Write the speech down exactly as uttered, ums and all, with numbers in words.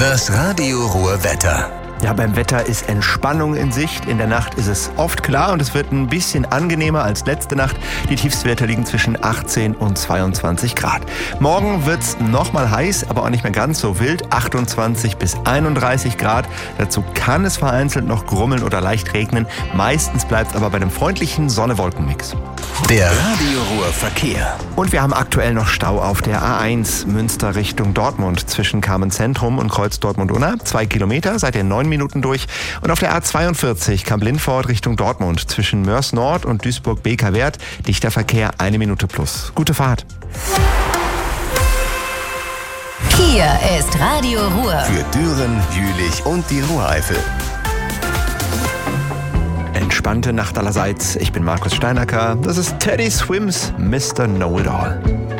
Das Radio Ruhr Wetter. Ja, beim Wetter ist Entspannung in Sicht. In der Nacht ist es oft klar und es wird ein bisschen angenehmer als letzte Nacht. Die Tiefstwerte liegen zwischen achtzehn und zweiundzwanzig Grad. Morgen wird's nochmal heiß, aber auch nicht mehr ganz so wild. achtundzwanzig bis einunddreißig Grad. Dazu kann es vereinzelt noch grummeln oder leicht regnen. Meistens bleibt's aber bei einem freundlichen Sonne-Wolken-Mix. Der Radio Ruhr Verkehr. Und wir haben aktuell noch Stau auf der A eins Münster Richtung Dortmund zwischen Kamen Zentrum und Kreuz Dortmund-Unna. Zwei Kilometer, seid ihr neun Minuten durch. Und auf der A zweiundvierzig Kamp-Lindfort Richtung Dortmund zwischen Mörs Nord und Duisburg-Beker-Wert. Dichter Verkehr, eine Minute plus. Gute Fahrt. Hier ist Radio Ruhr. Für Düren, Jülich und die Ruhreifel. Entspannte Nacht allerseits. Ich bin Markus Steinacker. Das ist Teddy Swims Mister Know-It-All.